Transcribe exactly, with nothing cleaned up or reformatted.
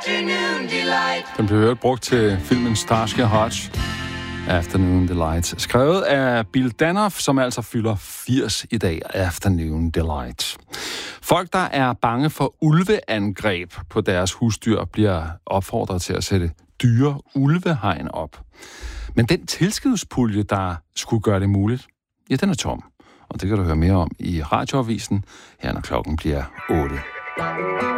Afternoon Delight. Den blev hørt brugt til filmen Starsky og Hutch. Afternoon Delight. Skrevet af Bill Danoff, som altså fylder firs i dag. Afternoon Delight. Folk, der er bange for ulveangreb på deres husdyr, bliver opfordret til at sætte dyre ulvehegn op. Men den tilskudspulje, der skulle gøre det muligt, ja, den er tom. Og det kan du høre mere om i Radioavisen, her når klokken bliver otte.